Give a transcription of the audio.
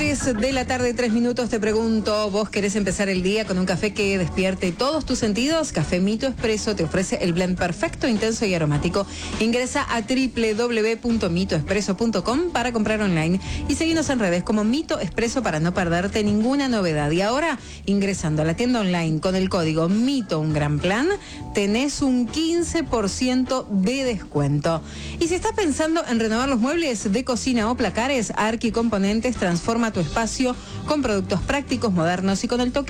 3:03 te pregunto, ¿vos querés empezar el día con un café que despierte todos tus sentidos? Café Mito Expreso te ofrece el blend perfecto, intenso y aromático. Ingresa a www.mitoexpreso.com para comprar online y seguinos en redes como Mito Expreso para no perderte ninguna novedad. Y ahora, ingresando a la tienda online con el código MITO, un gran plan, tenés un 15% de descuento. Y si estás pensando en renovar los muebles de cocina o placares, Arqui Componentes transforma tu espacio con productos prácticos, modernos y con el toque